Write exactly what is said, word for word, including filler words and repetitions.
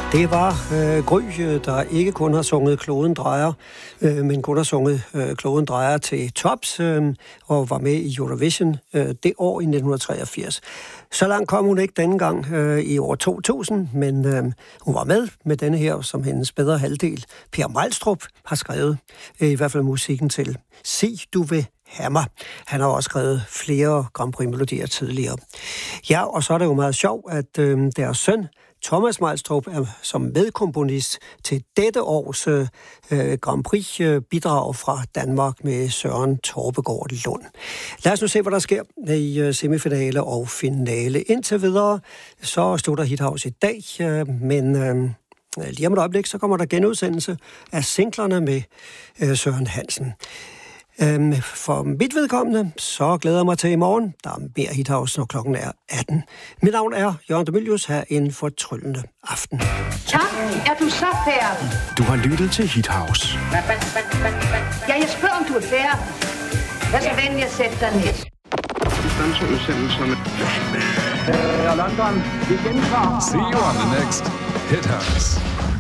Det var øh, Gry, der ikke kun har sunget Kloden drejer, øh, men kun har sunget øh, Kloden drejer til tops øh, og var med i Eurovision øh, det år i nitten treogfirs. Så langt kom hun ikke denne gang øh, i år to tusind, men øh, hun var med med denne her, som hendes bedre halvdel, Per Mejlstrup, har skrevet øh, i hvert fald musikken til. Se, du vil have mig. Han har også skrevet flere Grand Prix-melodier tidligere. Ja, og så er det jo meget sjovt, at øh, deres søn, Thomas Mejlstrup, er som medkomponist til dette års øh, Grand Prix-bidrag fra Danmark med Søren Torpegaard Lund. Lad os nu se, hvad der sker i øh, semifinale og finale. Indtil videre, så stod der Hit House i dag, øh, men øh, lige om et øjeblik, så kommer der genudsendelse af singlerne med øh, Søren Hansen. Øhm, for mit vedkommende, så glæder jeg mig til i morgen. Der er mere Hit House, når klokken er atten. Mit navn er Jørgen de Mylius, her en fortryllende aften. Tak, er du så færdig? Du har lyttet til Hit House. Ja, jeg spørger, om du er færdig. Vær så venlig at sætte dig ned. Øh, London, vi gentager. See you on the next Hit House.